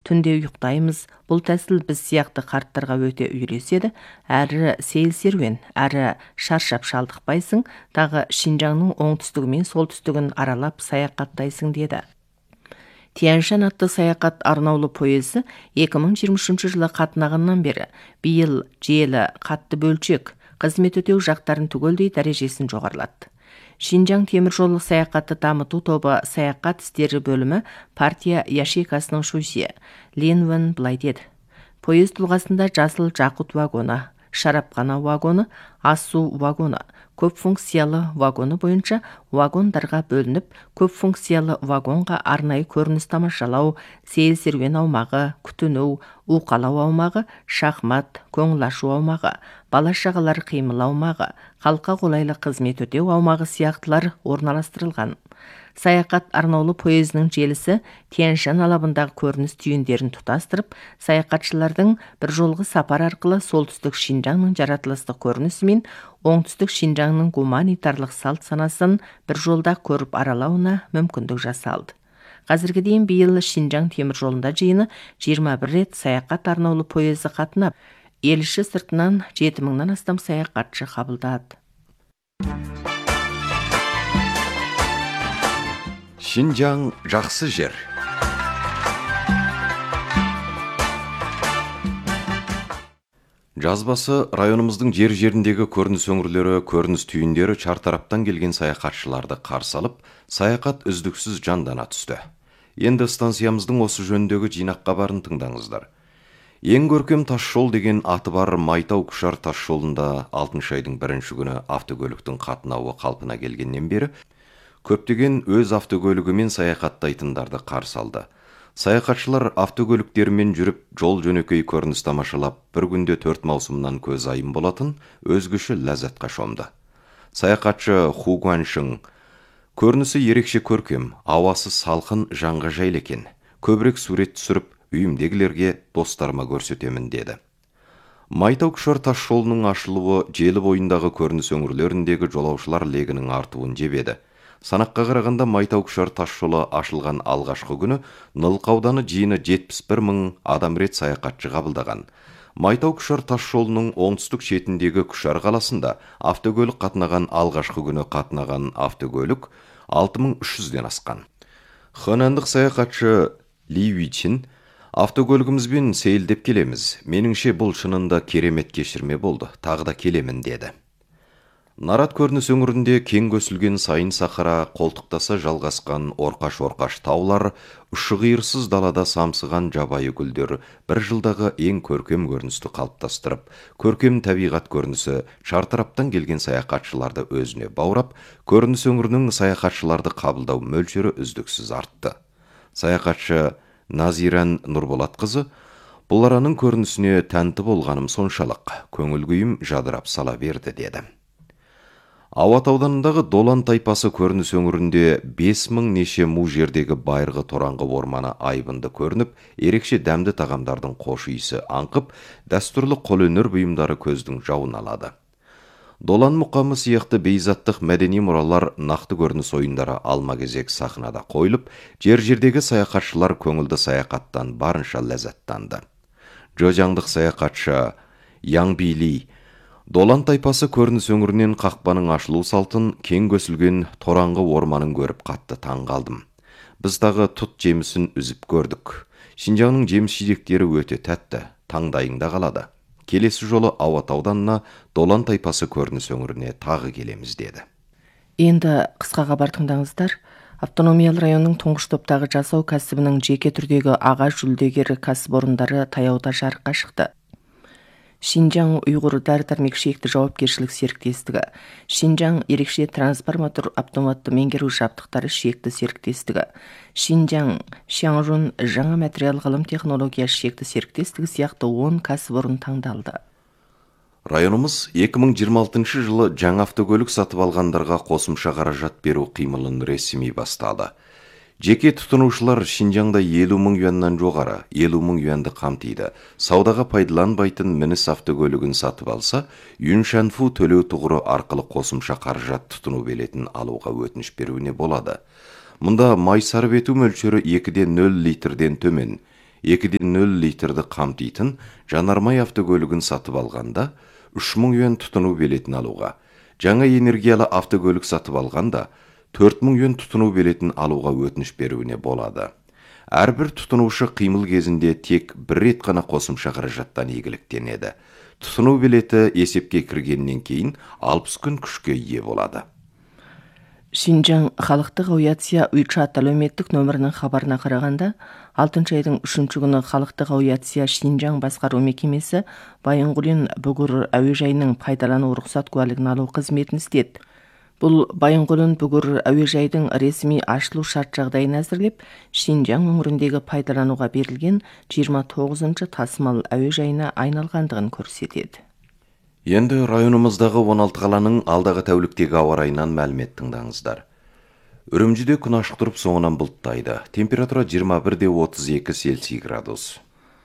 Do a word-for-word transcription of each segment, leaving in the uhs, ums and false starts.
түнде ұйықтаймыз. Бұл тәсіл біз сияқты қарттарға өте үйлеседі. Әрі сейіл серуен, әрі шаршап шалдықпайсың, тағы Шинжаңның оңтүстігі мен солтүстігін аралап саяхаттайсың деді. Тянь-Шань атты саяхат арнаулы пойызы екі мың жиырма үшінші жылы қатынағаннан бері биыл желі қатты бөлшек қызмет өтеу жақтарын түгелдей дәрежесін жоғарылатты. Шинжаң теміржолы саяхатты дамыту тобы саяхат істері бөлімі партия яшейкасының шусе Лин Вен былай деді. Пойыз тұлғасында жасыл жақұт вагоны, шарапхана вагоны, ас-су вагоны, көп функциялы вагоны бойынша вагондарға бөлініп, көп функциялы вагонға арнайы көрініс тамашалау, сейіл серуен аумағы, күтіну, уқалау аумағы, шахмат, көңіл ашу аумағы, бала-шағалар қимыл аумағы, халыққа қолайлы қызмет өтеу аумағы сияқтылар орналастырылған. Саяхат арнаулы пойызының желісі Тянь-Шань алабындағы көрініс түйіндерін тұтастырып, саяхатшылардың бір жолғы сапар арқылы солтүстік Шинжаңның жаратылыстық көрінісі мен оңтүстік Шинжаңның гуманитарлық салт санасын бір жолда көріп аралауына мүмкіндік жасалды. Қазірге дейін биыл Шинжаң темір жолында жиыны жиырма бір рет саяхат арнаулы пойызы қатынап, ел іші сыртынан жеті мыңнан астам саяхатшы қабылдады. Шинжаң жақсы жер. Жазбасы районымыздың жер-жеріндегі көрініс өңірлері, көрініс түйіндері чартараптан келген саяхатшыларды қарсы алып, саяхат үздіксіз жандана түсті. Енді станциямыздың осы жөніндегі жинақ хабарын тыңдаңыздар. Ең көркем тасжол деген аты бар Майтау-Күшар тасжолында алтыншы айдың бірінші күні автокөліктің қатынауы қалпына келгеннен бері көптеген өз автокөлігімен саяхаттайтындарды қарсы алды. Саяхатшылар автокөліктерімен жүріп, жол жөнекей көрініс тамашалап, бір күнде төрт маусымнан көз айым болатын өзгеше ләззатқа шомды. Саяхатшы Ху Гуаншың: көрінісі ерекше көркем, ауасы салқын, жанға жайлы екен. Көбірек сурет түсіріп, үйімдегілерге, достарыма көрсетемін деді. Майтау-Күшар тасжолының ашылуы желі бойындағы көрініс өңірлеріндегі жолаушылар легінің артуын жебеді. Санаққа қарағанда Майтау-Күшар тасжолы ашылған алғашқы күні Нылқа ауданы жиыны жетпіс бір мың адам рет саяхатшы қабылдаған. Майтау-Күшар тасжолының оңтүстік шетіндегі Күшар қаласында автокөлік қатынаған алғашқы күні қатынаған автокөлік алты мың үш жүзден асқан. Хэнандық саяхатшы Ли Уичин: автокөлігімізбен сейілдеп келеміз. Меніңше бұл шынында керемет кешірме болды. Тағы да келемін деді. Нарат көрініс өңірінде кең көсілген сайын сахара, қолтықтаса жалғасқан орқаш-орқаш таулар, ұшы-қиырсыз далада самсыған жабайы гүлдер бір жылдағы ең көркем көріністі қалыптастырып, көркем табиғат көрінісі шартараптан келген саяхатшыларды өзіне баурап, көрініс өңірінің саяхатшыларды қабылдау мөлшері үздіксіз артты. Саяхатшы Назиран Нұрболатқызы: бұл араның көрінісіне тәнті болғаным соншалық, көңіл күйім жадырап сала берді деді. Ауат ауданындағы Долан тайпасы көрініс өңірінде бес мың неше му жердегі байырғы тораңғы орманы айбынды көрініп, ерекше дәмді тағамдардың қош иісі аңқып, дәстүрлі қолөнер бұйымдары көздің жауын алады. Долан мұқамы сияқты бейзаттық мәдени мұралар нақты көрініс ойындары алма-кезек сахнада қойылып, жер-жердегі саяхатшылар көңілді саяхаттан барынша ләззаттанды. Джозяңдық саяхатшы Яң Били: Долан тайпасы көрініс өңірінен қақпаның ашылу салтын, кең көсілген тораңғы орманын көріп қатты таң қалдым. Біз тағы тұт жемісін үзіп көрдік. Шинжаңның жеміс-жидектері өте тәтті, таңдайыңда қалады. Келесі жолы Ауат ауданына Долан тайпасы көрініс өңіріне тағы келеміз деді. Енді қысқа хабар тыңдаңыздар. Автономиялы районның тұңғыш топтағы жасау кәсібінің жеке түрдегі аға жүлдегері кәсіпорындары таяуда жарыққа шықты. Шинжаң ұйғыр дәрі-дәрмек шекті жауапкершілік серіктестігі, Шинжаң ерекше трансформатор автоматты меңгеру жабдықтары шекті серіктестігі, Шинжаң Шаңжун жаңа материал ғылым технология шекті серіктестігі сияқты он кәсіпорын таңдалды. Районымыз екі мың жиырма алтыншы жылы жаңа автокөлік сатып алғандарға қосымша қаражат беру қимылын ресми бастады. Жеке тұтынушылар Шинжаңда елу мың юаннан жоғары, елу мың юанды қамтиды. Саудаға пайдаланбайтын мініс автокөлігін сатып алса, Юншанфу төлеу тұғыры арқылы қосымша қаражат тұтыну билетін алуға өтініш беруіне болады. Мұнда май сарып ету мөлшері екіден нөл литрден төмен, экиден нөл литрді қамтитын жанармай автокөлігін сатып алғанда үш мың юан тұтыну билетін алуға, жаңа энергиялы автокөлік сатып алғанда төрт мың юан тұтыну билетін алуға өтініш беруіне болады. Әрбір тұтынушы қимыл кезінде тек бір рет қана қосымша қаражаттан игіліктенеді. Тұтыну билеті есепке кіргеннен кейін алпыс күн күшке ие болады. Шинжаң халықтық авиация үйтшат әлеуметтік нөмірінің хабарына қарағанда, алтыншы айдың үшінші күні халықтық авиация Шинжаң басқару мекемесі Байынғұлин Бүгір әуежайының пайдалану рұқсат куәлігін алу қызметін істеді. Бұл Байынғұлин Бүгір әуежайдың ресми ашылу шарт жағдайын әзірлеп, Шинжаң өңіріндегі пайдалануға берілген жиырма тоғызыншы тасымал әуежайына айналғандығын көрсетеді. Енді районымыздағы он алты қаланың алдағы тәуліктегі ауа райынан мәлімет тыңдаңыздар. Үрімжіде күн ашық тұрып, соңынан бұлттайды. Температура жиырма бір де отыз екі Цельсий градус.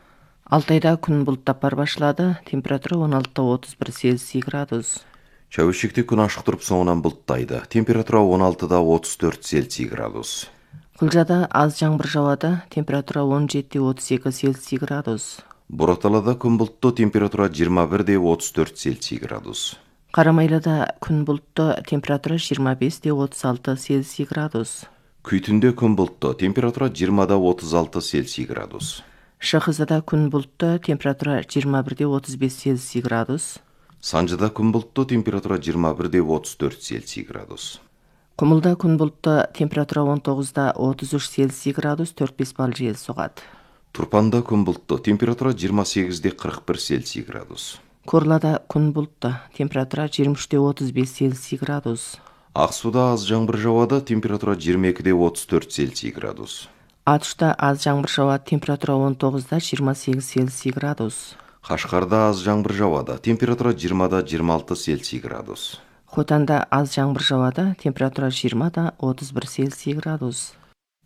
Алтайда күн бұлттап бар башылады. Температура он алты да отыз бір Цельсий градус. Чәуішекте күн ашық тұрып, соңынан бұлттайды. Температура он алты да отыз төрт Цельсий градус. Құлжада аз жаңбыр жауады. Температура он жеті де отыз екі Цельсий градус. Бұраталада күн бұлтты, температура жиырма бір де отыз төрт Цельсий градус. Қарамайлада күн бұлтты, температура жиырма бес де отыз алты Цельсий градус. Күйтінде күн бұлтты, температура жиырма да отыз алты Цельсий градус. Шахызада күн бұлтты, температура жиырма бір де отыз бес Цельсий градус. Санжыда күн бұлтты, температура жиырма бір де отыз төрт Цельсий градус. Құмылда күн бұлтты, температура он тоғыз да отыз үш Цельсий градус, төрт бес балл жел соғады. Турпанда күн бұлтты, температура жиырма сегіз де қырық бір Цельсий градус. Корлада күн бұлтты, температура жиырма үш де отыз бес Цельсий градус. Ақсуда аз жаңбыр жауады, температура жиырма екі де отыз төрт Цельсий градус. Атышта аз жаңбыр жауады, температура он тоғыз да жиырма сегіз Цельсий градус. Қашқарда аз жаңбыр жауады, температура жиырма да жиырма алты Цельсий градус. Хотанда аз жаңбыр жауады, температура жиырма да отыз бір Цельсий градус.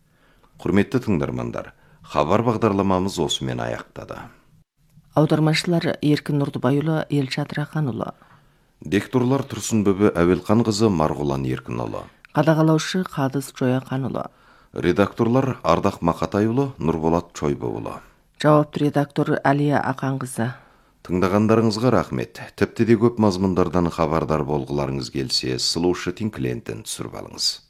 Құрметті тыңдармандар, хабар бағдарламамыз осымен аяқтады. Аудармашылар Еркін Нұрдыбайұлы, Елшат Рақанұлы. Декторлар Тұрсынбөбі Әуелқанқызы, Марғұлан Еркінұлы. Қадағалаушы Қадыс Жояқанұлы. Редакторлар Ардақ Мақатайұлы, Нұрболат Чойбоұлы. Жауапты редактор Әлия Ақанқызы. Тыңдағандарыңызға рахмет. Тіпті де көп мазмұндардан хабардар болғыларыңыз келсе, Слушать инклентін түсіріп алыңыз.